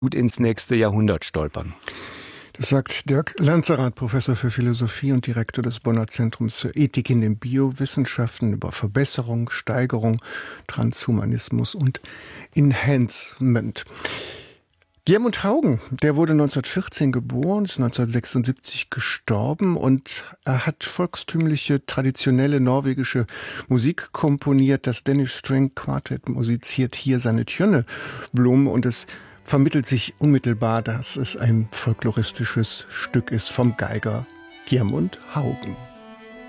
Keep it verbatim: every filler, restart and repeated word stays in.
gut ins nächste Jahrhundert stolpern. Das sagt Dirk Lanzerath, Professor für Philosophie und Direktor des Bonner Zentrums für Ethik in den Biowissenschaften, über Verbesserung, Steigerung, Transhumanismus und Enhancement. Gjermund Haugen, der wurde neunzehnhundertvierzehn geboren, ist neunzehnhundertsechsundsiebzig gestorben und er hat volkstümliche, traditionelle norwegische Musik komponiert. Das Danish String Quartet musiziert hier seine Tjønnebloem und es vermittelt sich unmittelbar, dass es ein folkloristisches Stück ist vom Geiger Gjermund Haugen.